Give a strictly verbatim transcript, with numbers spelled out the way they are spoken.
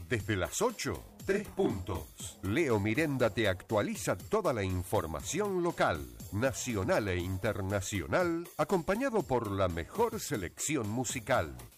Desde las ocho, tres puntos. Leo Mirenda te actualiza toda la información local, nacional e internacional, acompañado por la mejor selección musical.